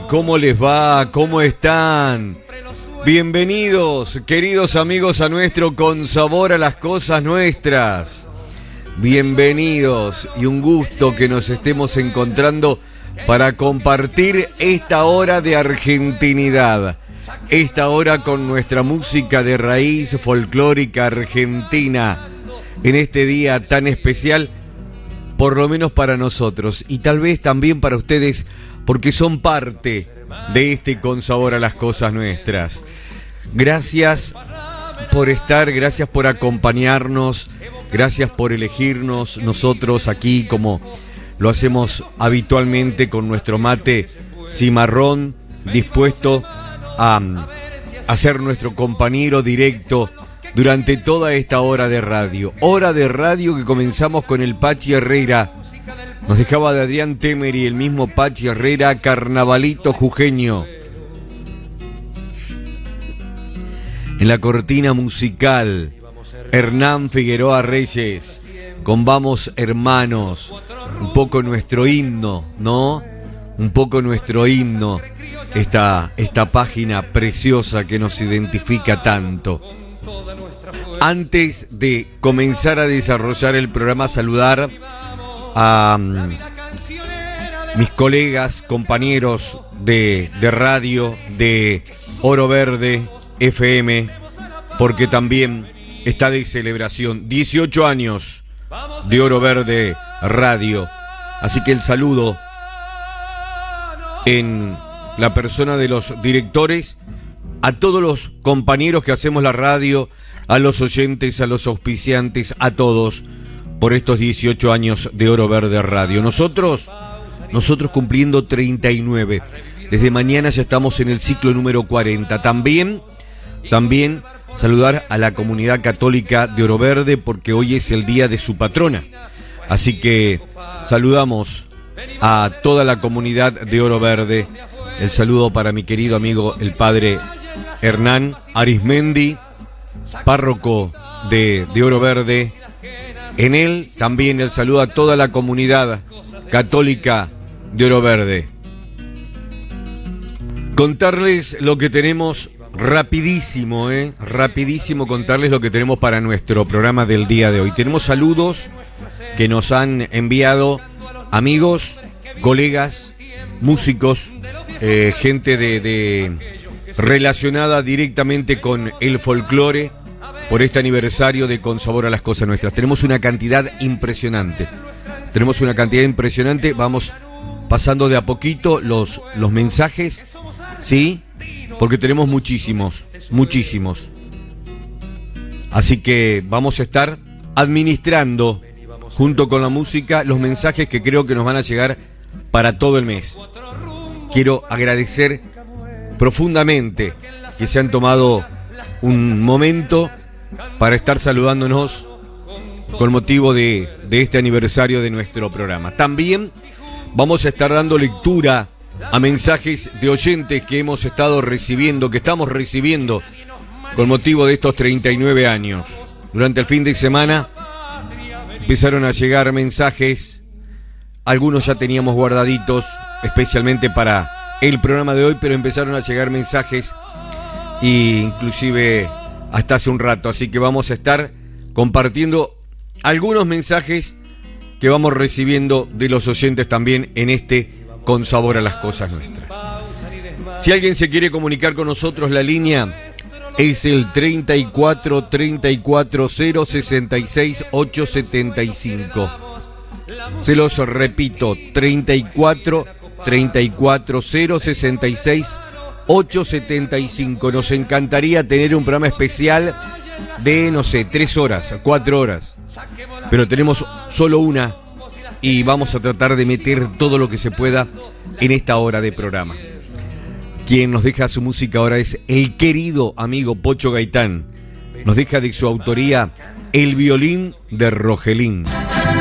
¿Cómo les va? ¿Cómo están? Bienvenidos, queridos amigos, a nuestro Con Sabor a las Cosas Nuestras. Bienvenidos y un gusto que nos estemos encontrando para compartir esta hora de argentinidad. Esta hora con nuestra música de raíz folclórica argentina. En este día tan especial, por lo menos para nosotros. Y tal vez también para ustedes, porque son parte de este Con Sabor a las Cosas Nuestras. Gracias por estar, gracias por acompañarnos, gracias por elegirnos nosotros aquí como lo hacemos habitualmente con nuestro mate cimarrón, dispuesto a ser nuestro compañero directo durante toda esta hora de radio. Hora de radio que comenzamos con el Pachi Herrera. Nos dejaba de Adrián Temer y el mismo Pachi Herrera, Carnavalito Jujeño. En la cortina musical, Hernán Figueroa Reyes, con Vamos Hermanos, un poco nuestro himno, ¿no? Un poco nuestro himno, esta página preciosa que nos identifica tanto. Antes de comenzar a desarrollar el programa, saludar a mis colegas, compañeros de radio de Oro Verde FM, porque también está de celebración 18 años de Oro Verde Radio. Así que el saludo en la persona de los directores, a todos los compañeros que hacemos la radio, a los oyentes, a los auspiciantes, a todos, por estos 18 años de Oro Verde Radio. Nosotros cumpliendo 39. Desde mañana ya estamos en el ciclo número 40. También saludar a la comunidad católica de Oro Verde, porque hoy es el día de su patrona. Así que saludamos a toda la comunidad de Oro Verde. El saludo para mi querido amigo el padre Hernán Arismendi, párroco de Oro Verde. En él también el saludo a toda la comunidad católica de Oro Verde. Contarles lo que tenemos rapidísimo, rapidísimo contarles lo que tenemos para nuestro programa del día de hoy. Tenemos saludos que nos han enviado amigos, colegas, músicos, gente relacionada directamente con el folclore por este aniversario de Con Sabor a las Cosas Nuestras. Tenemos una cantidad impresionante. Vamos pasando de a poquito los mensajes, ¿sí? Porque tenemos muchísimos. Así que vamos a estar administrando, junto con la música, los mensajes que creo que nos van a llegar para todo el mes. Quiero agradecer profundamente que se han tomado un momento para estar saludándonos con motivo de este aniversario de nuestro programa. También vamos a estar dando lectura a mensajes de oyentes que estamos recibiendo con motivo de estos 39 años. Durante el fin de semana empezaron a llegar mensajes, algunos ya teníamos guardaditos, especialmente para el programa de hoy, pero empezaron a llegar mensajes, e inclusive hasta hace un rato. Así que vamos a estar compartiendo algunos mensajes que vamos recibiendo de los oyentes también en este Con Sabor a las Cosas Nuestras. Si alguien se quiere comunicar con nosotros, la línea es el 34 34 066 875. Se los repito, 34 34 066 875. Nos encantaría tener un programa especial de, 3 horas, 4 horas. Pero tenemos solo una y vamos a tratar de meter todo lo que se pueda en esta hora de programa. Quien nos deja su música ahora es el querido amigo Pocho Gaitán. Nos deja de su autoría El violín de Rogelín.